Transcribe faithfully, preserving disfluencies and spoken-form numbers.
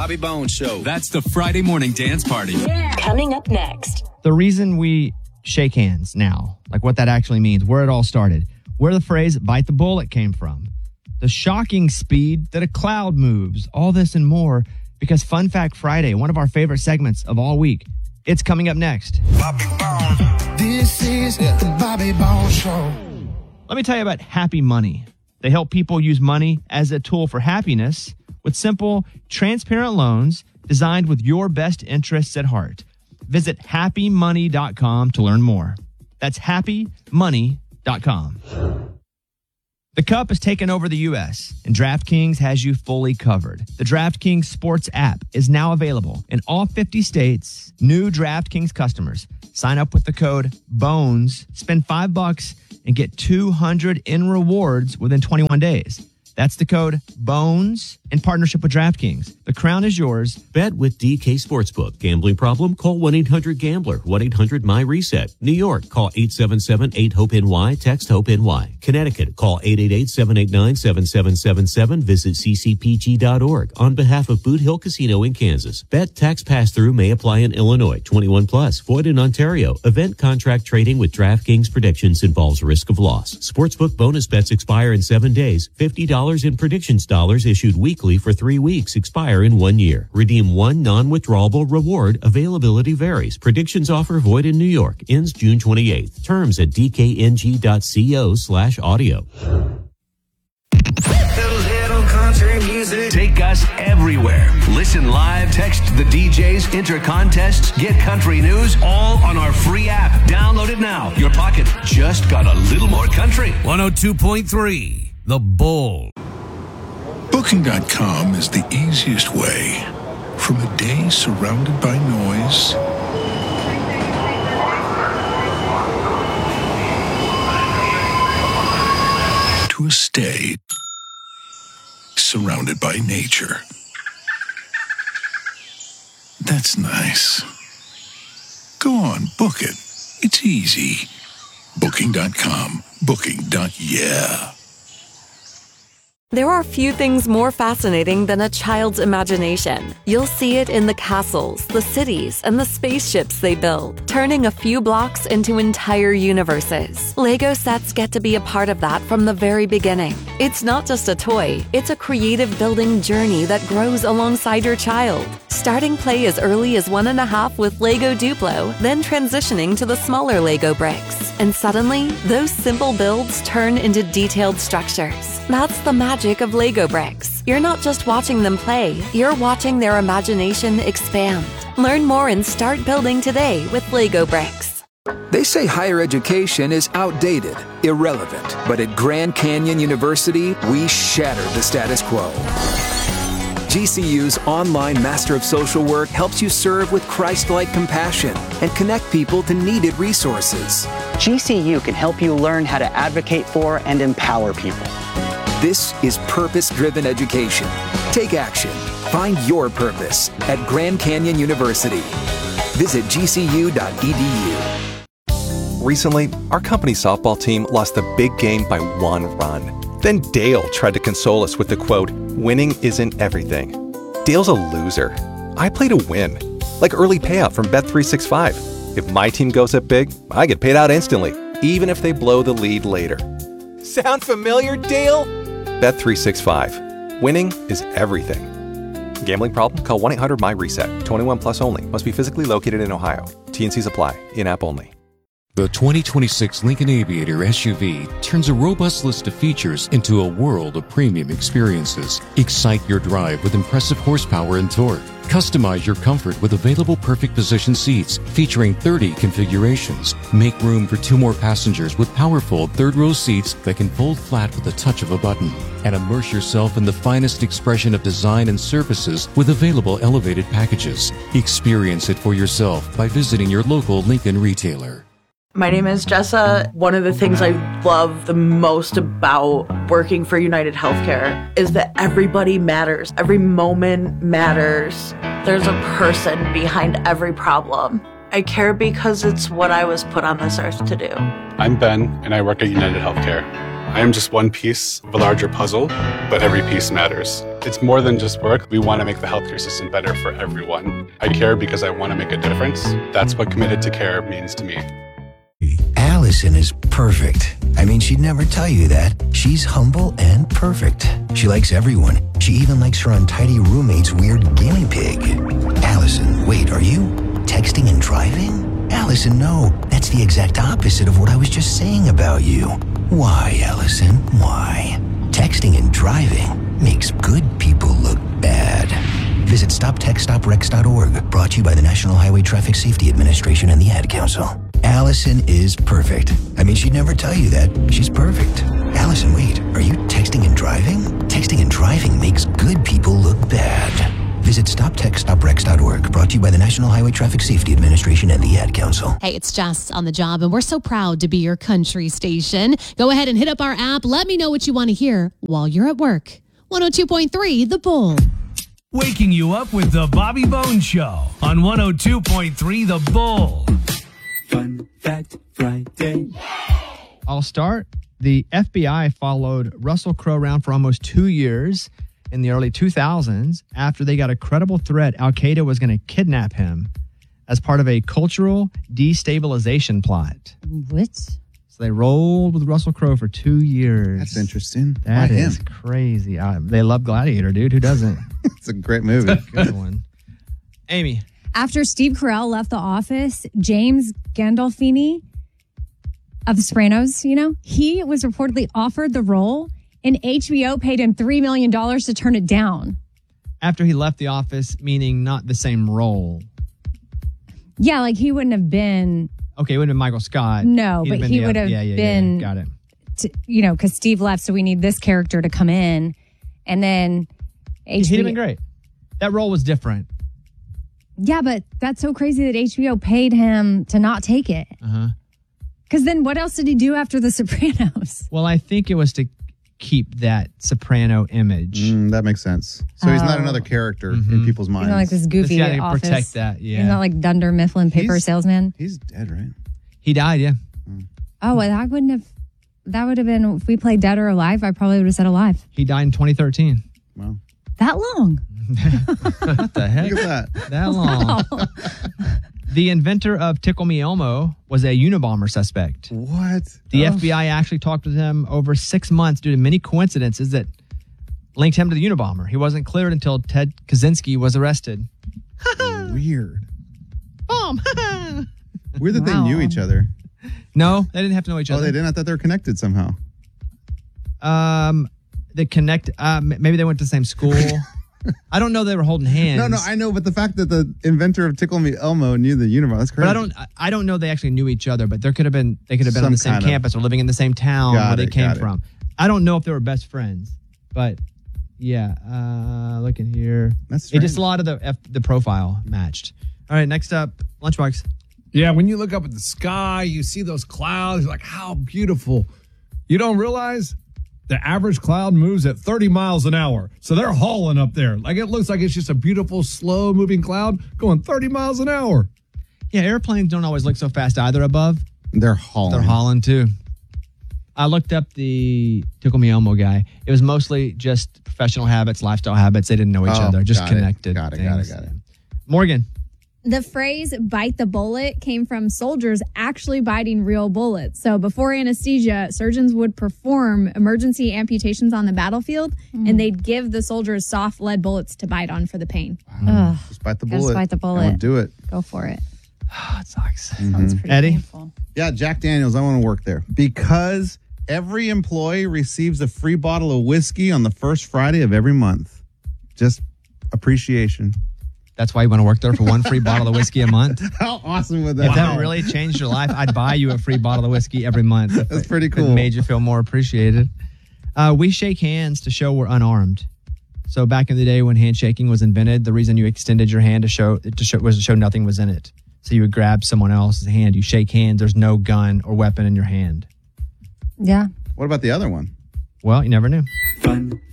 Bobby Bones Show. That's the Friday morning dance party. Yeah. Coming up next. The reason we shake hands now, like what that actually means, where it all started, where the phrase bite the bullet came from, the shocking speed that a cloud moves, all this and more, because Fun Fact Friday, one of our favorite segments of all week, it's coming up next. Bobby Bones. This is the Bobby Bones Show. Let me tell you about Happy Money. They help people use money as a tool for happiness with simple, transparent loans designed with your best interests at heart. Visit happy money dot com to learn more. That's happy money dot com. The Cup has taken over the U S, and DraftKings has you fully covered. The DraftKings Sports app is now available in all fifty states. New DraftKings customers sign up with the code BONES, spend five bucks, and get two hundred in rewards within twenty-one days. That's the code BONES in partnership with DraftKings. The crown is yours. Bet with D K Sportsbook. Gambling problem? Call one eight hundred gambler. one eight hundred my reset. New York, call eight seven seven eight hope N Y. Text HOPE-NY. Connecticut, call eight eight eight seven eight nine seven seven seven seven. Visit c c p g dot org. On behalf of Boot Hill Casino in Kansas. Bet tax pass-through may apply in Illinois. twenty-one plus. Void in Ontario. Event contract trading with DraftKings predictions involves risk of loss. Sportsbook bonus bets expire in seven days. fifty dollars in predictions dollars issued weekly for three weeks. Expire in one year. Redeem one non-withdrawable reward. Availability varies. Predictions offer void in New York. Ends June twenty-eighth. Terms at d k n g dot co slash audio. Take us everywhere. Listen live, text the D Js, enter contests, get country news, all on our free app. Download it now. Your pocket just got a little more country. one oh two point three, The Bull. Booking dot com is the easiest way from a day surrounded by noise to a stay surrounded by nature. That's nice. Go on, book it. It's easy. Booking dot com. Booking. Yeah. There are few things more fascinating than a child's imagination. You'll see it in the castles, the cities, and the spaceships they build, turning a few blocks into entire universes. Lego sets get to be a part of that from the very beginning. It's not just a toy, it's a creative building journey that grows alongside your child. Starting play as early as one and a half with Lego Duplo, then transitioning to the smaller Lego bricks. And suddenly, those simple builds turn into detailed structures. That's the magic of Lego bricks. You're not just watching them play, you're watching their imagination expand. Learn more and start building today with Lego bricks. They say higher education is outdated, irrelevant, but at Grand Canyon University, we shattered the status quo. G C U's online Master of Social Work helps you serve with Christ-like compassion and connect people to needed resources. G C U can help you learn how to advocate for and empower people. This is purpose-driven education. Take action. Find your purpose at Grand Canyon University. Visit g c u dot e d u. Recently, our company softball team lost the big game by one run. Then Dale tried to console us with the quote, "Winning isn't everything." Dale's a loser. I play to win. Like early payout from Bet three sixty-five. If my team goes up big, I get paid out instantly, even if they blow the lead later. Sound familiar, Dale? Bet three sixty-five. Winning is everything. Gambling problem? Call one eight hundred my reset. twenty-one plus only. Must be physically located in Ohio. T N Cs apply. In-app only. The twenty twenty-six Lincoln Aviator S U V turns a robust list of features into a world of premium experiences. Excite your drive with impressive horsepower and torque. Customize your comfort with available perfect position seats featuring thirty configurations. Make room for two more passengers with powerful third-row seats that can fold flat with the touch of a button. And immerse yourself in the finest expression of design and services with available elevated packages. Experience it for yourself by visiting your local Lincoln retailer. My name is Jessa. One of the things I love the most about working for United Healthcare is that everybody matters. Every moment matters. There's a person behind every problem. I care because it's what I was put on this earth to do. I'm Ben, and I work at United Healthcare. I am just one piece of a larger puzzle, but every piece matters. It's more than just work. We want to make the healthcare system better for everyone. I care because I want to make a difference. That's what committed to care means to me. Allison is perfect. I mean, she'd never tell you that. She's humble and perfect. She likes everyone. She even likes her untidy roommate's weird guinea pig. Allison, wait, are you texting and driving? Allison, no. That's the exact opposite of what I was just saying about you. Why, Allison? Why? Texting and driving makes good people look bad. Visit stop text stop wrecks dot org, brought to you by the National Highway Traffic Safety Administration and the Ad Council. Allison is perfect. I mean, she'd never tell you that. She's perfect. Allison, wait, are you texting and driving? Texting and driving makes good people look bad. Visit stop text stop wrecks dot org, brought to you by the National Highway Traffic Safety Administration and the Ad Council. Hey, it's Jess on the job, and we're so proud to be your country station. Go ahead and hit up our app. Let me know what you want to hear while you're at work. one oh two point three The Bull. Waking you up with the Bobby Bones Show on one oh two point three The Bull. Fun Fact Friday. I'll start. The F B I followed Russell Crowe around for almost two years in the early two thousands after they got a credible threat Al Qaeda was going to kidnap him as part of a cultural destabilization plot. What? So they rolled with Russell Crowe for two years. That's interesting. That Why is him? crazy. Uh, they love Gladiator, dude. Who doesn't? It's a great movie. Good one. Amy. After Steve Carell left The Office, James Gandolfini of The Sopranos, you know, he was reportedly offered the role, and H B O paid him three million dollars to turn it down. After he left The Office, meaning not the same role. Yeah, like he wouldn't have been. Okay, it would have been Michael Scott. No, He'd but been he the would other- have yeah, yeah, been. Yeah, got it. To, you know, because Steve left, so we need this character to come in. And then H B O. He'd have been great. That role was different. Yeah, but that's so crazy that H B O paid him to not take it. Uh-huh. Because then what else did he do after The Sopranos? Well, I think it was to keep that soprano image. Mm, that makes sense. So he's not Oh. another character in people's minds. He's not like this goofy This guy to office. protect that, yeah. He's not like Dunder Mifflin paper He's- salesman. He's dead, right? He died, yeah. Oh, well, that wouldn't have. That would have been if we played Dead or Alive. I probably would have said Alive. He died in twenty thirteen. Wow. That long. What the heck? Look at that. That long. Wow. The inventor of Tickle Me Elmo was a Unabomber suspect. What? The Oh. F B I actually talked with him over six months due to many coincidences that linked him to the Unabomber. He wasn't cleared until Ted Kaczynski was arrested. Weird. Bomb. Weird that Wow. they knew each other. No, they didn't have to know each Oh, other. they didn't. I thought they were connected somehow. Um, they connect. Um, maybe they went to the same school. I don't know they were holding hands. No, no, I know, but the fact that the inventor of Tickle Me Elmo knew the universe, that's crazy. But I don't. I don't know they actually knew each other. But there could have been. They could have been on Some the same kind of- campus or living in the same town Got where they it, came got it. from. I don't know if they were best friends. But yeah, uh, looking here, That's it just strange. a lot of the F, the profile matched. All right, next up, Lunchbox. Yeah, when you look up at the sky, you see those clouds, you're like, how beautiful. You don't realize the average cloud moves at thirty miles an hour. So they're hauling up there. Like it looks like it's just a beautiful, slow moving cloud going thirty miles an hour. Yeah, airplanes don't always look so fast either above. They're hauling. They're hauling too. I looked up the Tickle Me Elmo guy. It was mostly just professional habits, lifestyle habits. They didn't know each Oh, other, just got it. connected. Got it, got it, things. got it. Morgan. The phrase bite the bullet came from soldiers actually biting real bullets. So before anesthesia, surgeons would perform emergency amputations on the battlefield and they'd give the soldiers soft lead bullets to bite on for the pain. Ugh. Just bite the Gotta bullet. bite the bullet. And we'll do it. Go for it. Oh, it sucks. Sounds pretty Eddie? painful. Yeah, Jack Daniels, I want to work there because every employee receives a free bottle of whiskey on the first Friday of every month. Just appreciation. That's why you want to work there for one free bottle of whiskey a month. How awesome would that If that be? really changed your life, I'd buy you a free bottle of whiskey every month. If That's it- pretty if cool. It made you feel more appreciated. Uh, we shake hands to show we're unarmed. So back in the day when handshaking was invented, the reason you extended your hand to show to show was to show nothing was in it. So you would grab someone else's hand, you shake hands. There's no gun or weapon in your hand. Yeah. What about the other one? Well, you never knew.